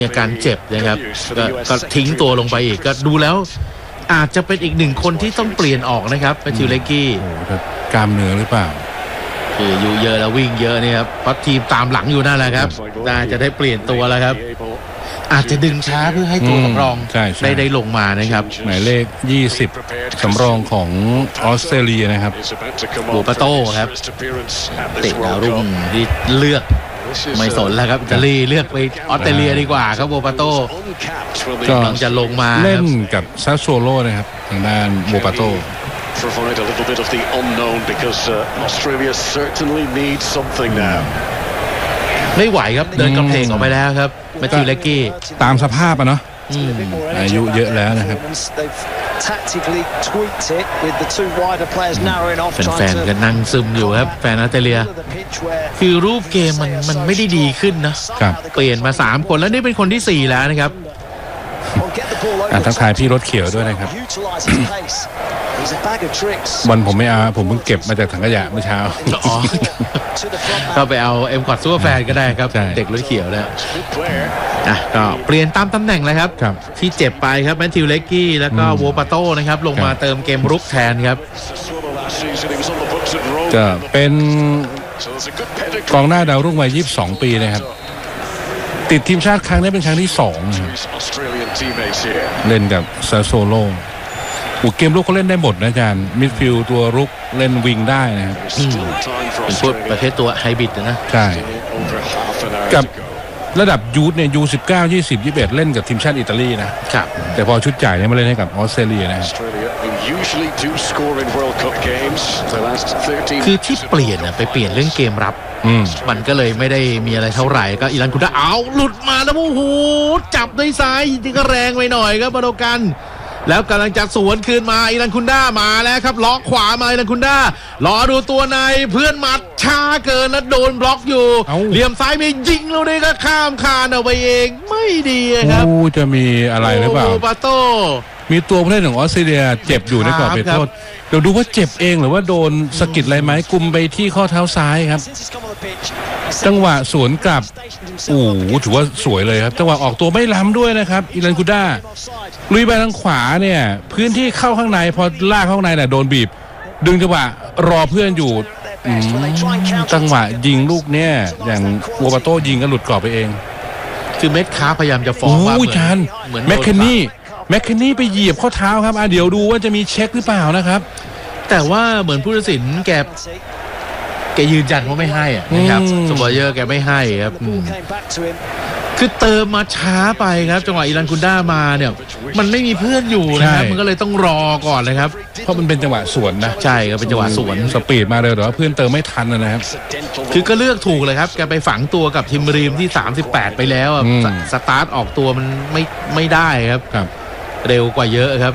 อาการเจ็บนะครับก็ทิ้งตัวลงไปอีกก็ดูแล้วอาจจะเป็นอีกหนึ่งคนที่ต้องเปลี่ยนออกนะครับแมทธิว เลกกี้กล้ามเนื้อหรือเปล่าคืออายุเยอะแล้ววิ่งเยอะเนี่ยครับเพราะทีมตามหลังอยู่นั่นแหละครับน่าจะได้เปลี่ยนตัวแล้วครับอาจจะดึงช้าเพื่อให้ตัวสำรองได้ลงมานะครับหมายเลข20สำรองของออสเตรเลียนะครับโบปาโต้ครับเตะดาวรุ่งที่เลือกไม่สนแล้วครับอิตาลีเลือกไปออสเตรเลียดีกว่าครับโบปาโต้ก็จะลงมาเล่นกับซาโซโลนะครับทางด้านโบปาโต้ provide a little bit of the unknown because Australia certainly needs something now ไม่ไหวครับเดินกระเพงออกไปแล้วครับแมทธิว เลกกี้ตามสภาพเนาะอายุเยอะแล้วนะครับแฟนๆก็นั่งซึมอยู่ครับแฟนออสเตรเลียคือรูปเกมมันไม่ได้ดีขึ้นนะเปลี่ยนมา3คนแล้วนี่เป็นคนที่4แล้วนะครับทักทายพี่รถเขียวด้วยนะครับบอลผมไม่เอาผมเพิ่งเก็บมาจากถังขยะเมื่อเช้าก็ไปเอาเอ็มคอร์ดซูเปอร์แฟนก็ได้ครับเด็กรถเขียวนะก็เปลี่ยนตามตำแหน่งเลยครับที่เจ็บไปครับแมทธิว เลกกี้แล้วก็โวปาโต้นะครับลงมาเติมเกมรุกแทนครับจะเป็นกองหน้าดาวรุ่งวัย22 ปีนะครับติดทีมชาติครั้งนี้เป็นครั้งที่2เล่นกับซาโซโลเกมลุกเขาเล่นได้หมดนะอาจารย์มิดฟิลด์ตัวรุกเล่นวิงได้นะครับเป็นพวกประเภทตัวไฮบริดนะใช่กับระดับยูทเนี่ยยู19 20 21เล่นกับทีมชาติอิตาลีนะครับแต่พอชุดใหญ่เนี่ยมาเล่นให้กับออสเตรเลียนะคือที่เปลี่ยนไปเปลี่ยนเรื่องเกมรับมันก็เลยไม่ได้มีอะไรเท่าไหร่ก็อิรันคุด้าเอาหลุดมาแล้วโอ้โหจับด้วยซ้ายที่ก็แรงไปหน่อยครับบาโดกันแล้วกำลังจะสวนคืนมาอิรันคุด้ามาแล้วครับล็อกขวามาอิรันคุด้ารอดูตัวในเพื่อนมัดช้าเกินแล้วโดนบล็อกอยู่เหลี่ยมซ้ายไปยิงแล้วนี่ก็ข้ามคานเอาไปเองไม่ดีครับจะมีอะไรหรือเปล่าปาโต้มีตัวผู้เล่นของออสเตรเลียเจ็บอยู่ในกรอบเขตโทษเดี๋ยวดูว่าเจ็บเองหรือว่าโดนสะกิดอะไรไหมกุมไปที่ข้อเท้าซ้ายครับจังหวะสวนกลับถือว่าสวยเลยครับจังหวะออกตัวไม่ล้ำด้วยนะครับอิรันคุด้าลุยไปทางขวาเนี่ยพื้นที่เข้าข้างในพอลากข้างในเนี่ยโดนบีบดึงจังหวะรอเพื่อนอยู่จังหวะยิงลูกเนี่ยอย่างโวปาโต้ยิงก็หลุดกรอบไปเองคือเม็ดค้าพยายามจะฟ้องว่าเหมือนแมคเคนนี่ไปเหยียบข้อเท้าครับเดี๋ยวดูว่าจะมีเช็คหรือเปล่านะครับแต่ว่าเหมือนผู้ตัดสินแกยืนยันว่าไม่ให้นะครับสปอร์เยอร์แกไม่ให้ครับคือเติมมาช้าไปครับจังหวะอิรันคุด้ามาเนี่ยมันไม่มีเพื่อนอยู่นะครับมันก็เลยต้องรอก่อนเลยครับเพราะมันเป็นจังหวะสวนนะใช่ครับเป็นจังหวะสวนสปีดมาเลยแต่ว่าเพื่อนเติมไม่ทันนะครับคือก็เลือกถูกเลยครับแกไปฝังตัวกับทีมรีมที่38ไปแล้วสตาร์ทออกตัวมันไม่ได้ครับเร็วกว่าเยอะครับ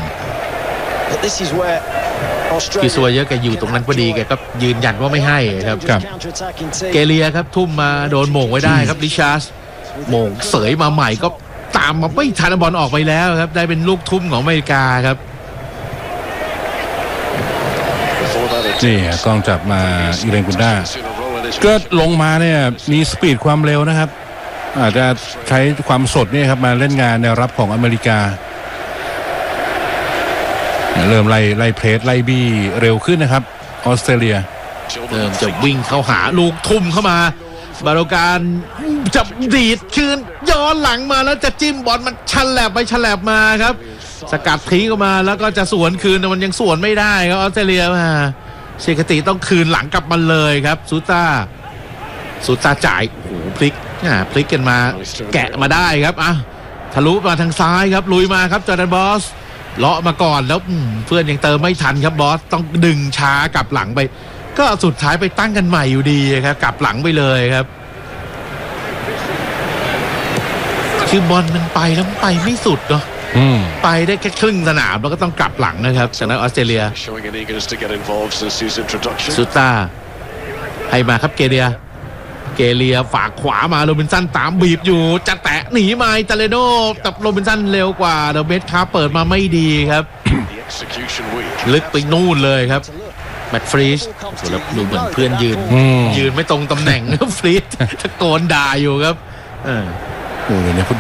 คือซัวเยอะแกอยู่ตรงนั้นพอดีแกก็ยืนยันว่าไม่ให้ครับเกเลียครับทุ่มมาโดนโหม่งไว้ได้ครับริชาร์ดโหม่งเสยมาใหม่ก็ตามมาไม่ทันบอลออกไปแล้วครับได้เป็นลูกทุ่มของอเมริกาครับนี่กล้องจับมาอิรันคุด้าก็ลงมาเนี่ยมีสปีดความเร็วนะครับอาจจะใช้ความสดนี่ครับมาเล่นงานแนวรับของอเมริกาเริ่มไล่เพรสไล่บี้เร็วขึ้นนะครับออสเตรเลียเริ่มจะวิ่งเข้าหาลูกทุ่มเข้ามาบาโดการจับดีดคืนย้อนหลังมาแล้วจะจิ้มบอลมันฉลับไปฉลับมาครับสกัดทิ้งเข้ามาแล้วก็จะสวนคืนแต่มันยังสวนไม่ได้ครับออสเตรเลียมาเชคติต้องคืนหลังกลับมาเลยครับซูต้าจ่ายพลิกกันมาแกะมาได้ครับทะลุมาทางซ้ายครับลุยมาครับจอร์แดนบอสเลาะมาก่อนแล้วเพื่อนยังเติมไม่ทันครับบอสต้องดึงช้ากลับหลังไปก็สุดท้ายไปตั้งกันใหม่อยู่ดีครับกลับหลังไปเลยครับคือบอลมันไปแล้วไปไม่สุดเนาะไปได้แค่ครึ่งสนามแล้วก็ต้องกลับหลังนะครับจากนั้นออสเตรเลียซูต้าให้มาครับเกเลียฝากขวามาโรบินสันตามบีบอยู่จะแตะหนีมาอิตาเลโนแต่โรบินสันเร็วกว่าเดอะเบสคาเปิดมาไม่ดีครับลึกไปนู่นเลยครับแมตต์ฟรีชแล้วดูเหมือนเพื่อนยืนไม่ตรงตำแหน่งฟรีชตะโกนด่าอยู่ครับเดี๋ยวนี้ฟุต